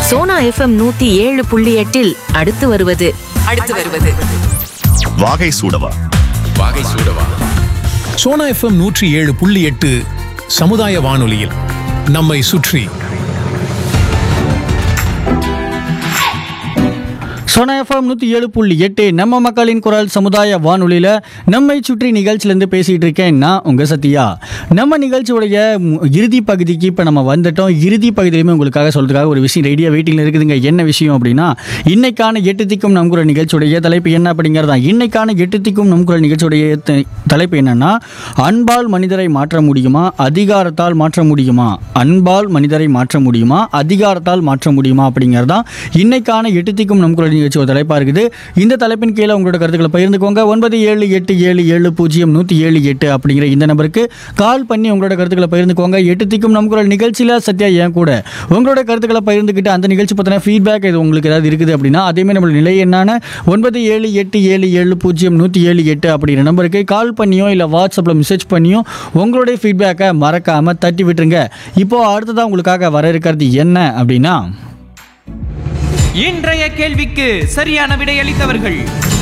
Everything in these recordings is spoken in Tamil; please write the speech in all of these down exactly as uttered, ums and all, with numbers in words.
சோனா எஃப்எம் நூத்தி ஏழு புள்ளி எட்டில் அடுத்து வருவது அடுத்து வருவது வாகை சூடவா வாகை சூடவா. சோனா எஃப்எம் நூற்றி ஏழு புள்ளி எட்டு சமுதாய வானொலியில் நம்மை சுற்றி. சோனா எஃப்எம் நூற்றி ஏழு புள்ளி எட்டு நம்ம மக்களின் குரல் சமுதாய வானொலியில் நம்மை சுற்றி நிகழ்ச்சியிலேருந்து பேசிகிட்டு இருக்கேன் நான் உங்கள் சத்யா. நம்ம நிகழ்ச்சியோடைய இறுதி பகுதிக்கு இப்போ நம்ம வந்துட்டோம். இறுதி பகுதியிலுமே உங்களுக்காக சொல்கிறதுக்காக ஒரு விஷயம் ரெடியாக வெயிட்டிங்கில் இருக்குதுங்க. என்ன விஷயம் அப்படின்னா, இன்னைக்கான எட்டு திக்கும் நம் குரல் நிகழ்ச்சியுடைய தலைப்பு என்ன அப்படிங்கிறதா. இன்னைக்கான எட்டு திக்கும் நம் குரல் நிகழ்ச்சியுடைய தலைப்பு என்னன்னா, அன்பால் மனிதரை மாற்ற முடியுமா, அதிகாரத்தால் மாற்ற முடியுமா? அன்பால் மனிதரை மாற்ற முடியுமா, அதிகாரத்தால் மாற்ற முடியுமா அப்படிங்கிறதா இன்னைக்கான எட்டு திக்கும் நம் குரல் நிகழ்ச்சி தலைப்பா இருக்குது. இந்த தலைப்பின் கீழே உங்களோட கருத்துக்களை பகிர்ந்துக்கோங்க. ஒன்பது ஏழு எட்டு ஏழு ஏழு பூஜ்ஜியம் நூற்றி ஏழு எட்டு அப்படிங்கிற இந்த நம்பருக்கு கால் பண்ணி உங்களோட கருத்துக்களை பகிர்ந்துக்கோங்க. எட்டு திக்கும் நம் குரல் நிகழ்ச்சியில் சத்யா ஏன் கூட உங்களோட கருத்துக்களை பகிர்ந்துக்கிட்டு அந்த நிகழ்ச்சி பற்றின ஃபீட்பேக் இது உங்களுக்கு ஏதாவது இருக்குது அப்படின்னா, அதேமாதிரி நம்மளோட நிலை என்னான ஒன்பது ஏழு எட்டு ஏழு ஏழு பூஜ்ஜியம் நூற்றி ஏழு எட்டு அப்படிங்கிற நம்பருக்கு கால் பண்ணியோ இல்லை வாட்ஸ்அப்பில் மெசேஜ் பண்ணியோ உங்களுடைய ஃபீட்பேக்கை மறக்காமல் தட்டி விட்டுருங்க. இப்போ அடுத்ததான் உங்களுக்காக வர இருக்கிறது என்ன அப்படின்னா, இன்றைய கேள்விக்கு சரியான விடையளித்தவர்கள்.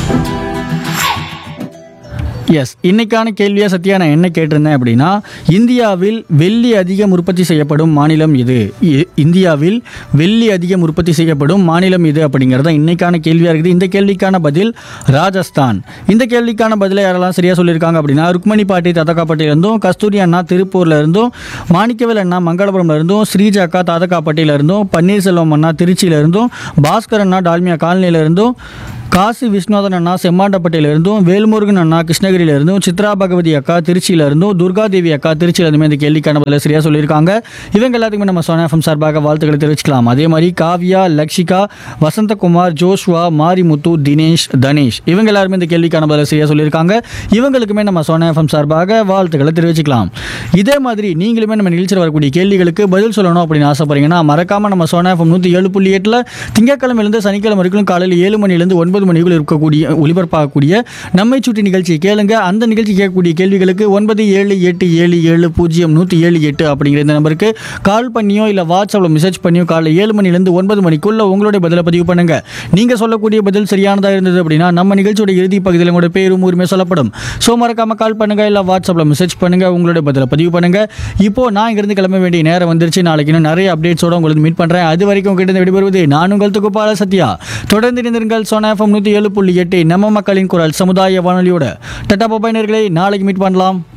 எஸ், இன்னைக்கான கேள்வியாக சத்யா நான் என்ன கேட்டிருந்தேன் அப்படின்னா, இந்தியாவில் வெள்ளி அதிகம் உற்பத்தி செய்யப்படும் மாநிலம் இது. இந்தியாவில் வெள்ளி அதிகம் உற்பத்தி செய்யப்படும் மாநிலம் இது அப்படிங்கிறது தான் இன்னைக்கான கேள்வியாக இருக்குது. இந்த கேள்விக்கான பதில் ராஜஸ்தான். இந்த கேள்விக்கான பதிலை யாரெல்லாம் சரியாக சொல்லியிருக்காங்க அப்படின்னா, ருக்மணி பாட்டி தாதகாப்பட்டியில இருந்தும், கஸ்தூரி அண்ணா திருப்பூர்ல இருந்தும், மாணிக்கவேல் அண்ணா மங்களபுரம்ல இருந்தும், ஸ்ரீஜா அக்கா தாதகாப்பட்டியில இருந்தும், பன்னீர்செல்வம் அண்ணா திருச்சியில இருந்தும், பாஸ்கர் அண்ணா டால்மியா காலனியில இருந்தும், காசி விஸ்வநாதன் அண்ணா செம்மாண்டப்பட்டியிலிருந்தும், வேல்முருகன் அண்ணா கிருஷ்ணகிரியிலிருந்தும், சித்ரா பகவதி அக்கா திருச்சியிலிருந்தும், துர்காதேவி அக்கா திருச்சியிலிருந்துமே இந்த கேள்விக்கான பதில சரியாக சொல்லியிருக்காங்க. இவங்க எல்லாத்துக்குமே நம்ம சோனா எஃப்எம் சார்பாக வாழ்த்துக்களை தெரிவிச்சுக்கலாம். அதே மாதிரி காவ்யா, லக்ஷிகா, வசந்தகுமார், ஜோஷ்வா, மாரிமுத்து, தினேஷ், தனேஷ் இவங்க எல்லாருமே இந்த கேள்விக்கான பதில சரியாக சொல்லியிருக்காங்க. இவங்களுக்குமே நம்ம சோனா எஃப்எம் சார்பாக வாழ்த்துக்களை தெரிவிச்சுக்கலாம். இதே மாதிரி நீங்களுமே நம்ம நிகழ்ச்சியில் வரக்கூடிய கேள்விகளுக்கு பதில் சொல்லணும் அப்படின்னு ஆசைப்படுறீங்கன்னா, மறக்காம நம்ம சோனா எஃப்எம் நூற்றி ஏழு புள்ளி எட்டில் திங்கட்கிழமையிலிருந்து சனிக்கிழமை வரைக்கும் காலையில் ஏழு மணிலேருந்து ஒன்பது மணிக்குள் இருக்கக்கூடிய ஒளிபரப்பாகக்கூடிய நம்மை சுற்றி நிகழ்ச்சியை கேளுங்க. அந்த நிகழ்ச்சி கேட்கக்கூடிய கேள்விகளுக்கு ஒன்பது ஏழு எட்டு ஏழு ஏழு பூஜ்ஜியம் நூற்றி ஏழு எட்டு அப்படிங்கிற இந்த நம்பருக்கு கால் பண்ணியோ இல்லை வாட்ஸ்அப்பில் மெசேஜ் பண்ணியோ காலைல ஏழு மணிலேருந்து ஒன்பது மணிக்குள்ள உங்களுடைய பதிலை பதிவு பண்ணுங்க. நீங்கள் சொல்லக்கூடிய பதில் சரியானதாக இருந்தது அப்படின்னா நம்ம நிகழ்ச்சியோட இறுதி பகுதியில் உங்களுடைய பேரும் உரிமை சொல்லப்படும். ஸோ மறக்காம கால் பண்ணுங்க, இல்லை வாட்ஸ்அப்பில் மெசேஜ் பண்ணுங்க, உங்களுடைய பதிலை பதிவு பண்ணுங்க. இப்போ நான் இங்கிருந்து கிளம்ப வேண்டிய நேரம் வந்துருச்சு. நாளைக்கு இன்னும் நிறைய அப்டேட்ஸோட உங்களுக்கு மீட் பண்ணுறேன். அது வரைக்கும் கிட்ட விடைபெறுவது நான் உங்கள் துக்குப்பால சத்யா. தொடர்ந்து இணைந்திருங்கள் சோனா எஃப்எம் நூற்றி ஏழு புள்ளி எட்டு நம்ம மக்களின் குரல் சமுதாய வானொலியோட. டட்டா பாபாய் நேயர்களே, நாளைக்கு மீட் பண்ணலாம்.